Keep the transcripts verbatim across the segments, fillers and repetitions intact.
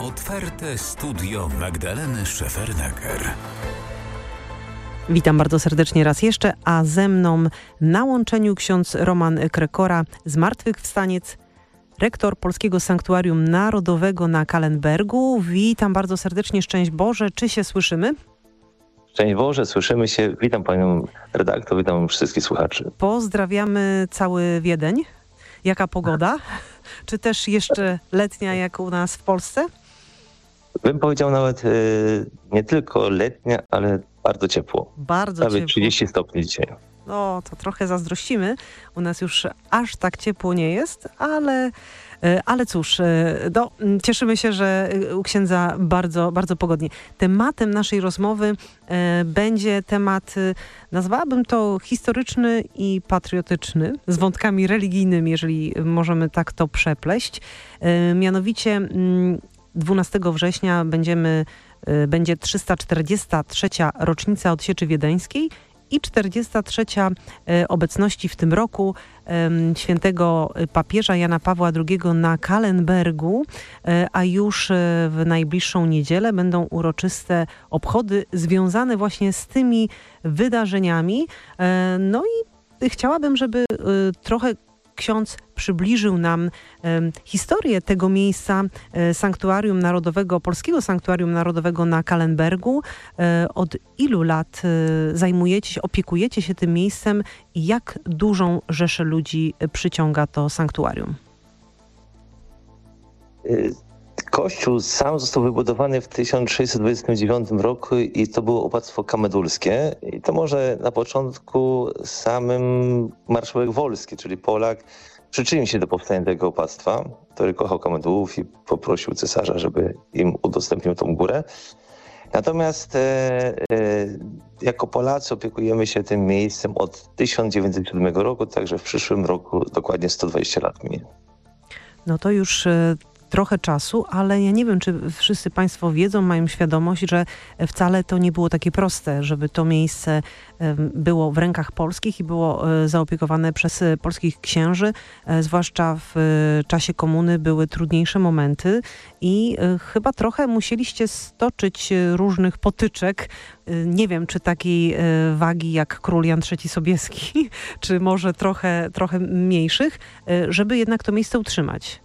Otwarte studio Magdaleny Szefernaker. Witam bardzo serdecznie raz jeszcze, a ze mną na łączeniu ksiądz Roman Krekora, zmartwychwstaniec, rektor Polskiego Sanktuarium Narodowego na Kallenbergu. Witam bardzo serdecznie, szczęść Boże. Czy się słyszymy? Szczęść Boże, słyszymy się. Witam panią redaktor, witam wszystkich słuchaczy. Pozdrawiamy cały Wiedeń. Jaka pogoda? Czy też jeszcze letnia jak u nas w Polsce? Bym powiedział nawet y, nie tylko letnia, ale bardzo ciepło. Bardzo Prawie ciepło. trzydzieści stopni dzisiaj. No, to trochę zazdrościmy. U nas już aż tak ciepło nie jest, ale, ale cóż, no, cieszymy się, że u księdza bardzo, bardzo pogodnie. Tematem naszej rozmowy będzie temat, nazwałabym to historyczny i patriotyczny, z wątkami religijnymi, jeżeli możemy tak to przepleść. Mianowicie dwunastego września będziemy, będzie trzysta czterdziesta trzecia rocznica odsieczy wiedeńskiej i czterdziesta trzecia obecności w tym roku świętego papieża Jana Pawła drugiego na Kallenbergu, a już w najbliższą niedzielę będą uroczyste obchody związane właśnie z tymi wydarzeniami. No i chciałabym, żeby trochę ksiądz przybliżył nam e, historię tego miejsca, e, Sanktuarium Narodowego, Polskiego Sanktuarium Narodowego na Kallenbergu. E, od ilu lat e, zajmujecie się, opiekujecie się tym miejscem i jak dużą rzeszę ludzi przyciąga to sanktuarium? Kościół sam został wybudowany w tysiąc sześćset dwudziestym dziewiątym roku i to było opłactwo kamedulskie. I to może na początku samym marszałek Wolski, czyli Polak, przyczynił się do powstania tego opłactwa, który kochał kamedułów i poprosił cesarza, żeby im udostępnił tą górę. Natomiast e, e, jako Polacy opiekujemy się tym miejscem od tysiąc dziewięćset siódmego roku, także w przyszłym roku dokładnie sto dwadzieścia lat minie. No to już e, trochę czasu, ale ja nie wiem, czy wszyscy państwo wiedzą, mają świadomość, że wcale to nie było takie proste, żeby to miejsce było w rękach polskich i było zaopiekowane przez polskich księży. Zwłaszcza w czasie komuny były trudniejsze momenty i chyba trochę musieliście stoczyć różnych potyczek. Nie wiem, czy takiej wagi jak król Jan trzeci Sobieski, czy może trochę, trochę mniejszych, żeby jednak to miejsce utrzymać.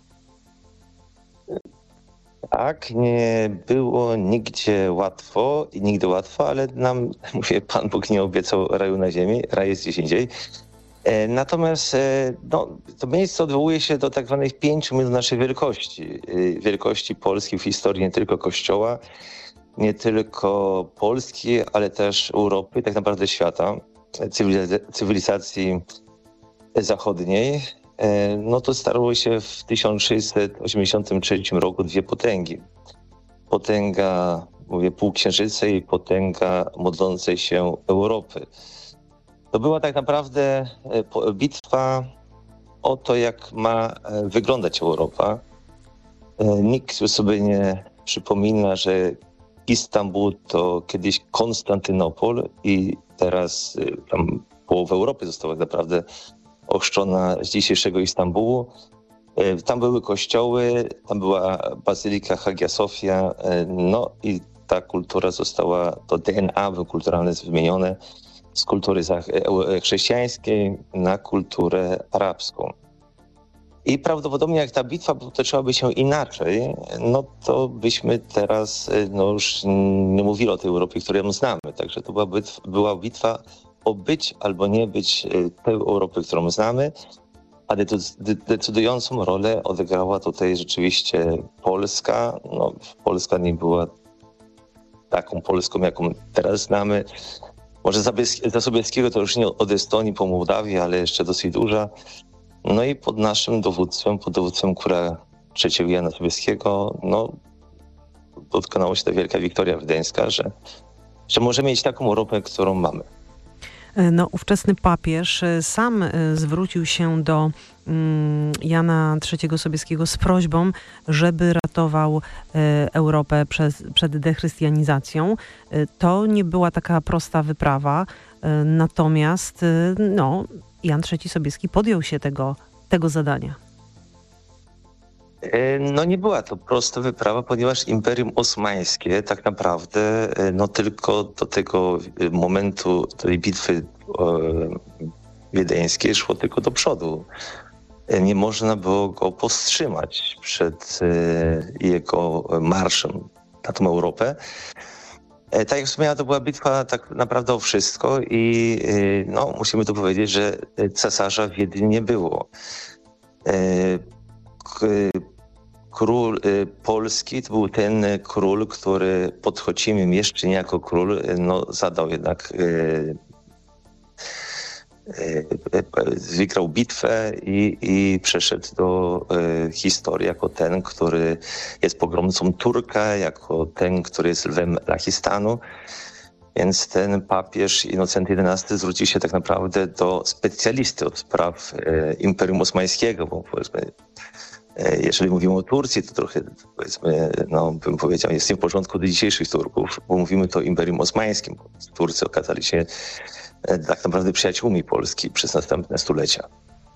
Tak, nie było nigdzie łatwo i nigdy łatwo, ale nam, mówię, Pan Bóg nie obiecał raju na ziemi, raj jest gdzieś indziej. E, natomiast e, no, to miejsce odwołuje się do tak zwanych pięciu minut naszej wielkości. E, wielkości Polski w historii nie tylko Kościoła, nie tylko Polski, ale też Europy, tak naprawdę świata, cywilizacji, cywilizacji zachodniej. No to starło się w tysiąc sześćset osiemdziesiątym trzecim roku dwie potęgi. Potęga, mówię, półksiężyca i potęga modlącej się Europy. To była tak naprawdę bitwa o to, jak ma wyglądać Europa. Nikt już sobie nie przypomina, że Istanbul to kiedyś Konstantynopol i teraz tam połowa Europy została tak naprawdę ochrzczona z dzisiejszego Istambułu. Tam były kościoły, tam była bazylika Hagia Sofia, no i ta kultura została, to D N A kulturalne jest wymienione z kultury chrześcijańskiej na kulturę arabską. I prawdopodobnie jak ta bitwa potoczyłaby się inaczej, no to byśmy teraz no już nie mówili o tej Europie, którą znamy. Także to była bitwa, była bitwa o być albo nie być tej Europy, którą znamy, a decydującą rolę odegrała tutaj rzeczywiście Polska. No, Polska nie była taką Polską, jaką teraz znamy. Może za Sobieskiego to już nie od Estonii po Mołdawię, ale jeszcze dosyć duża. No i pod naszym dowództwem, pod dowództwem króla trzeciego Jana Sobieskiego, no dokonała się ta wielka wiktoria wiedeńska, że, że możemy mieć taką Europę, którą mamy. No, ówczesny papież sam zwrócił się do Jana trzeciego Sobieskiego z prośbą, żeby ratował Europę przez, przed dechrystianizacją. To nie była taka prosta wyprawa, natomiast no, Jan trzeci Sobieski podjął się tego, tego zadania. No nie była to prosta wyprawa, ponieważ Imperium Osmańskie tak naprawdę no tylko do tego momentu tej bitwy wiedeńskiej szło tylko do przodu. Nie można było go powstrzymać przed jego marszem na tą Europę. Tak jak wspomniałem, to była bitwa tak naprawdę o wszystko i no, musimy tu powiedzieć, że cesarza w Wiedniu nie było. Król polski to był ten król, który pod Chocimiem jeszcze nie jako król no, zadał jednak wygrał bitwę i, i przeszedł do e, historii jako ten, który jest pogromcą Turka, jako ten, który jest lwem Lachistanu. Więc ten papież Innocenty jedenasty zwrócił się tak naprawdę do specjalisty od spraw e, Imperium Osmańskiego, bo powiedzmy, e, jeżeli mówimy o Turcji, to trochę, powiedzmy, no bym powiedział, jest nie w porządku do dzisiejszych Turków, bo mówimy to o Imperium Osmańskim. Turcy okazali się tak naprawdę przyjaciółmi Polski przez następne stulecia.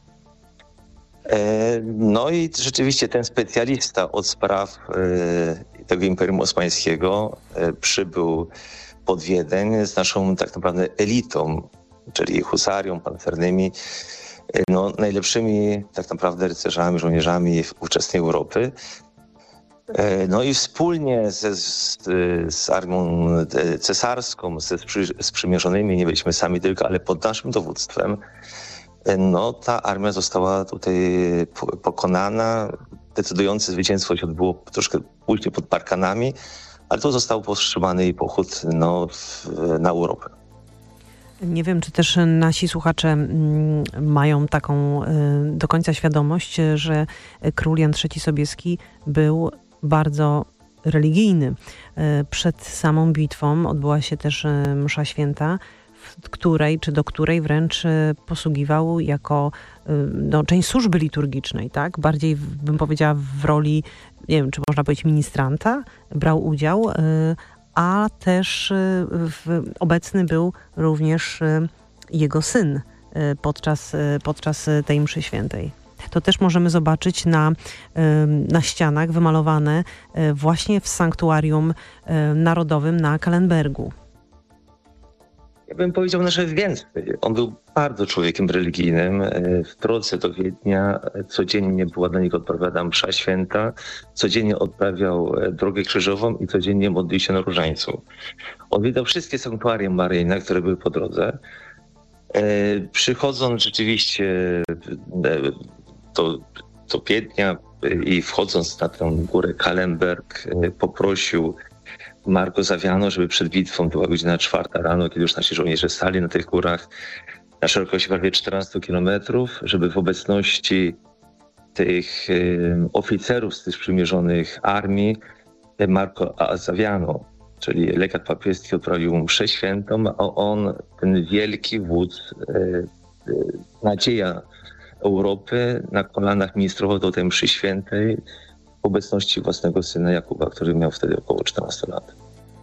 No i rzeczywiście ten specjalista od spraw tego Imperium Osmańskiego przybył pod Wiedeń z naszą tak naprawdę elitą, czyli husarią, pancernymi, no, najlepszymi tak naprawdę rycerzami, żołnierzami ówczesnej Europy. No i wspólnie ze, z, z armią cesarską, ze sprzymierzonymi, nie byliśmy sami tylko, ale pod naszym dowództwem, no ta armia została tutaj pokonana. Decydujące zwycięstwo się odbyło troszkę później pod Parkanami, ale to został powstrzymany jej pochód no, w, na Europę. Nie wiem, czy też nasi słuchacze mają taką do końca świadomość, że król Jan trzeci Sobieski był bardzo religijny. Przed samą bitwą odbyła się też msza święta, w której, czy do której wręcz posługiwał jako no, część służby liturgicznej, tak? Bardziej bym powiedziała w roli, nie wiem, czy można powiedzieć ministranta, brał udział, a też w, obecny był również jego syn podczas, podczas tej mszy świętej. To też możemy zobaczyć na, na ścianach wymalowane właśnie w Sanktuarium Narodowym na Kallenbergu. Ja bym powiedział, że więcej. On był bardzo człowiekiem religijnym. W drodze do Wiednia codziennie była dla niego odprawiana msza święta, codziennie odprawiał drogę krzyżową i codziennie modlił się na różańcu. Odwiedzał wszystkie sanktuaria maryjne, które były po drodze. Przychodząc rzeczywiście do, do Wiednia i wchodząc na tę górę Kallenberg, poprosił Marco Zawiano, żeby przed bitwą była godzina czwarta rano, kiedy już nasi żołnierze stali na tych górach na szerokości prawie czternastu kilometrów, żeby w obecności tych oficerów z tych sprzymierzonych armii Marco Zawiano, czyli legat papieski, odprawił mszę świętą, a on, ten wielki wódz, nadzieja Europy, na kolanach ministrował do tej mszy świętej w obecności własnego syna Jakuba, który miał wtedy około czternastu lat.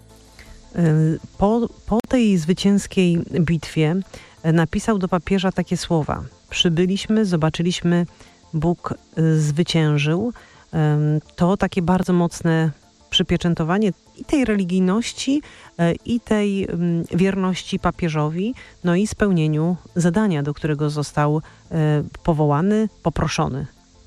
Po, po tej zwycięskiej bitwie napisał do papieża takie słowa. Przybyliśmy, zobaczyliśmy, Bóg zwyciężył. To takie bardzo mocne przypieczętowanie i tej religijności, i tej wierności papieżowi, no i spełnieniu zadania, do którego został powołany, poproszony.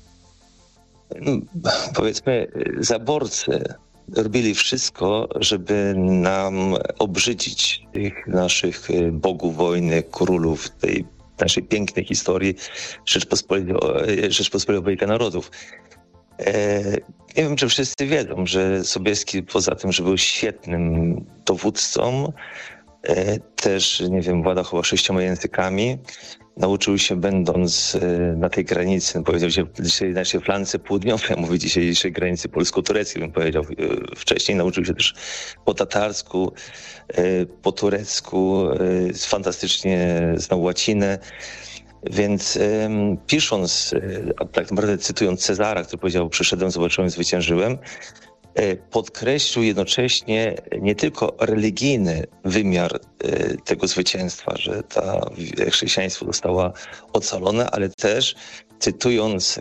Powiedzmy, zaborcy robili wszystko, żeby nam obrzydzić tych naszych bogów wojny, królów, tej naszej pięknej historii Rzeczpospolitej, Rzeczpospolitej Obojga Narodów. Nie wiem, czy wszyscy wiedzą, że Sobieski poza tym, że był świetnym dowódcą, też, nie wiem, władał chyba sześcioma językami. Nauczył się, będąc na tej granicy, powiedział się dzisiaj naszej flance południowej, mówi dzisiejszej granicy polsko-tureckiej, bym powiedział wcześniej. Nauczył się też po tatarsku, po turecku, fantastycznie znał łacinę. Więc um, pisząc, a tak naprawdę cytując Cezara, który powiedział: przyszedłem, zobaczyłem, zwyciężyłem, podkreślił jednocześnie nie tylko religijny wymiar tego zwycięstwa, że ta chrześcijaństwo zostało ocalone, ale też, cytując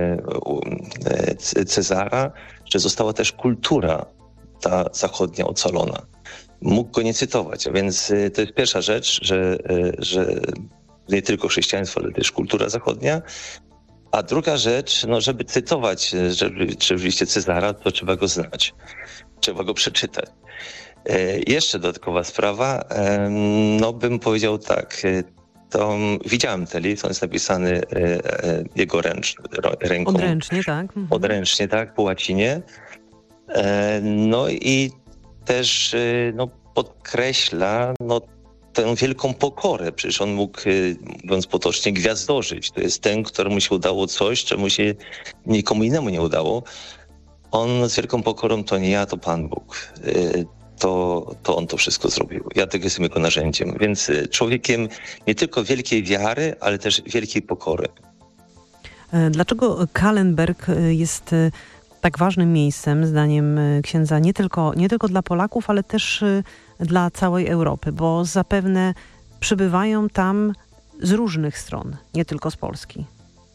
Cezara, że została też kultura ta zachodnia ocalona. Mógł go nie cytować, a więc to jest pierwsza rzecz, że, że nie tylko chrześcijaństwo, ale też kultura zachodnia. A druga rzecz, no żeby cytować żeby, rzeczywiście Cezara, to trzeba go znać, trzeba go przeczytać. E, jeszcze dodatkowa sprawa, e, no bym powiedział tak, to widziałem ten list, on jest napisany e, e, jego ręcz, ręką. Odręcznie, tak. Mhm. Odręcznie, tak, po łacinie. E, no i też e, no, podkreśla no, tę wielką pokorę. Przecież on mógł, mówiąc potocznie, gwiazdorzyć. To jest ten, któremu się udało coś, czemu się nikomu innemu nie udało. On z wielką pokorą, to nie ja, to Pan Bóg. To, to on to wszystko zrobił. Ja tego jestem jego narzędziem. Więc człowiekiem nie tylko wielkiej wiary, ale też wielkiej pokory. Dlaczego Kahlenberg jest tak ważnym miejscem, zdaniem księdza, nie tylko, nie tylko dla Polaków, ale też dla całej Europy, bo zapewne przybywają tam z różnych stron, nie tylko z Polski.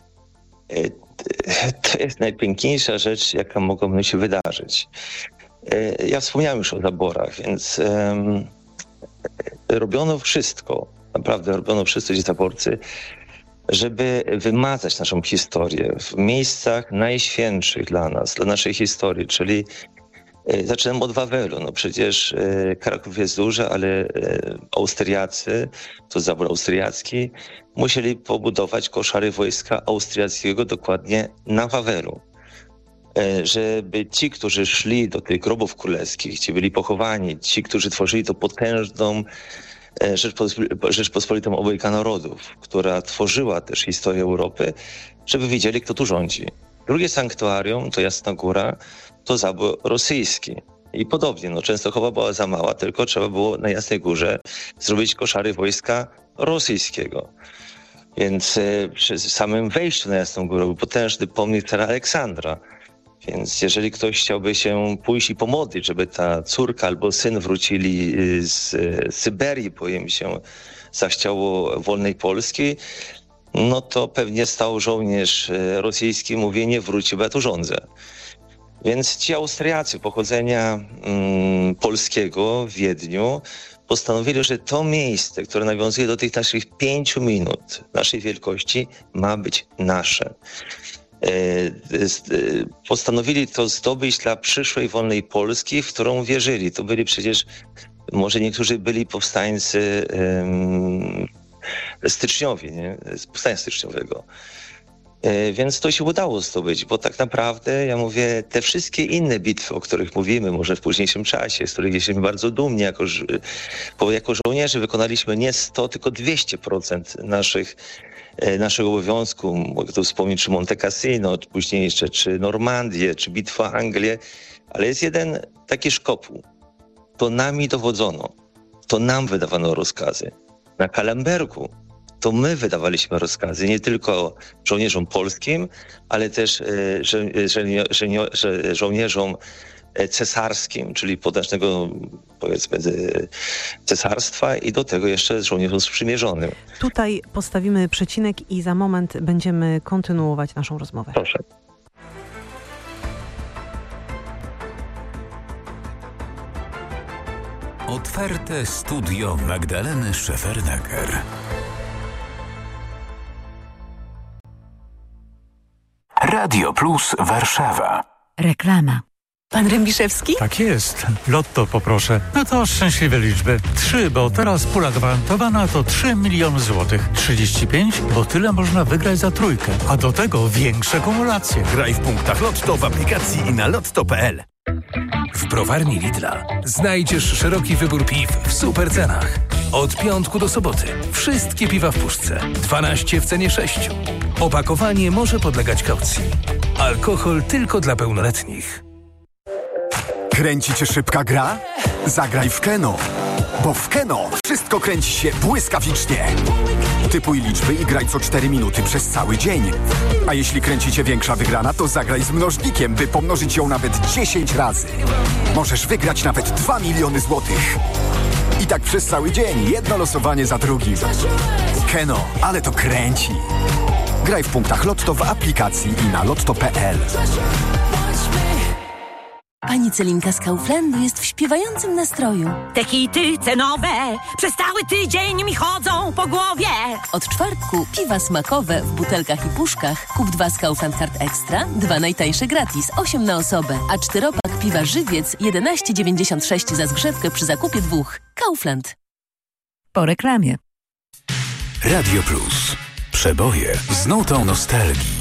To jest najpiękniejsza rzecz, jaka mogłaby się wydarzyć. Ja wspomniałem już o zaborach, więc um, robiono wszystko, naprawdę robiono wszystko, ci zaborcy, żeby wymazać naszą historię w miejscach najświętszych dla nas, dla naszej historii, czyli zaczynam od Wawelu. No przecież Kraków jest duży, ale Austriacy, to zabór austriacki, musieli pobudować koszary wojska austriackiego dokładnie na Wawelu. Żeby ci, którzy szli do tych grobów królewskich, ci byli pochowani, ci, którzy tworzyli to potężną Rzeczpospolitą obojga narodów, która tworzyła też historię Europy, żeby wiedzieli, kto tu rządzi. Drugie sanktuarium, to Jasna Góra, to zabór rosyjski. I podobnie, no Częstochowa była za mała, tylko trzeba było na Jasnej Górze zrobić koszary wojska rosyjskiego. Więc e, przy samym wejściu na Jasną Górę był potężny pomnik cara Aleksandra. Więc jeżeli ktoś chciałby się pójść i pomodlić, żeby ta córka albo syn wrócili z Syberii, bo im się zachciało wolnej Polski, no to pewnie stał żołnierz rosyjski, mówi, nie wróci, bo ja tu rządzę. Więc ci Austriacy pochodzenia mm, polskiego w Wiedniu postanowili, że to miejsce, które nawiązuje do tych naszych pięciu minut, naszej wielkości, ma być nasze. Postanowili to zdobyć dla przyszłej wolnej Polski, w którą wierzyli. To byli przecież, może niektórzy byli powstańcy um, styczniowi, nie? Z powstania styczniowego. E, więc to się udało zdobyć, bo tak naprawdę, ja mówię, te wszystkie inne bitwy, o których mówimy, może w późniejszym czasie, z których jesteśmy bardzo dumni, jako, bo jako żołnierze wykonaliśmy nie sto, tylko dwieście procent naszych naszego obowiązku. Mogę tu wspomnieć, czy Monte Cassino, czy później jeszcze, czy Normandię, czy Bitwa Anglię, ale jest jeden taki szkopuł. To nami dowodzono, to nam wydawano rozkazy. Na Kahlenbergu to my wydawaliśmy rozkazy nie tylko żołnierzom polskim, ale też żo- żo- żo- żo- żołnierzom cesarskim, czyli potężnego, powiedzmy, cesarstwa i do tego jeszcze żołnierzom sprzymierzonym. Tutaj postawimy przecinek i za moment będziemy kontynuować naszą rozmowę. Proszę. Otwarte studio Magdaleny Szefernaker. Radio Plus Warszawa. Reklama. Pan Rębiszewski? Tak jest. Lotto poproszę. No to szczęśliwe liczby. Trzy, bo teraz pula gwarantowana to trzy miliony złotych. Trzydzieści pięć, bo tyle można wygrać za trójkę. A do tego większe kumulacje. Graj w punktach Lotto w aplikacji i na lotto kropka p l. W browarni Lidla znajdziesz szeroki wybór piw w super cenach. Od piątku do soboty wszystkie piwa w puszce. dwanaście w cenie sześciu. Opakowanie może podlegać kaucji. Alkohol tylko dla pełnoletnich. Kręci cię szybka gra? Zagraj w Keno. Bo w Keno wszystko kręci się błyskawicznie. Typuj liczby i graj co cztery minuty przez cały dzień. A jeśli kręcicie większa wygrana, to zagraj z mnożnikiem, by pomnożyć ją nawet dziesięć razy. Możesz wygrać nawet dwa miliony złotych. I tak przez cały dzień, jedno losowanie za drugim. Keno, ale to kręci. Graj w punktach Lotto w aplikacji i na lotto kropka p l. Pani Celinka z Kauflandu jest w śpiewającym nastroju. Te hity cenowe przez cały tydzień mi chodzą po głowie. Od czwartku piwa smakowe w butelkach i puszkach. Kup dwa z Kaufland Card Extra, dwa najtańsze gratis, osiem na osobę. A czteropak piwa Żywiec jedenaście dziewięćdziesiąt sześć za zgrzewkę przy zakupie dwóch. Kaufland. Po reklamie. Radio Plus. Przeboje z nutą nostalgii.